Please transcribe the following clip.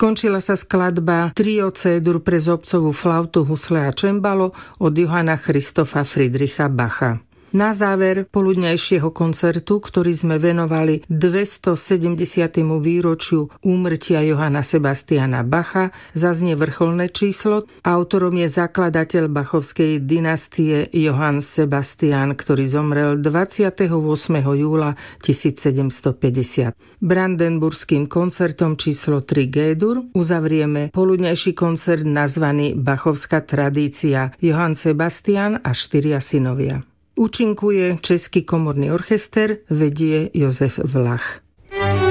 Skončila sa skladba Trio C-dur pre zobcovú flautu, husle a čembalo od Johanna Christopha Friedricha Bacha. Na záver poludňajšieho koncertu, ktorý sme venovali 270. výročiu úmrtia Johanna Sebastiana Bacha, zaznie vrcholné číslo. Autorom je zakladateľ bachovskej dynastie Johann Sebastian, ktorý zomrel 28. júla 1750. Brandenburským koncertom číslo 3 G-dur uzavrieme poludňajší koncert nazvaný Bachovská tradícia Johann Sebastian a 4 synovia. Účinkuje Český komorný orchester, vedie Jozef Vlach.